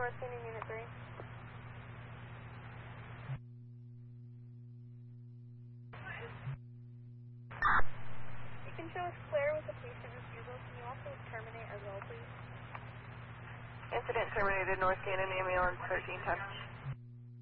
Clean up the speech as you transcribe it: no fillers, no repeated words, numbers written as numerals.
North Canyon Unit 3. You can show us clear with the police refusal. Can you also terminate as well, please? Incident terminated, North Canyon, ambulance 1310.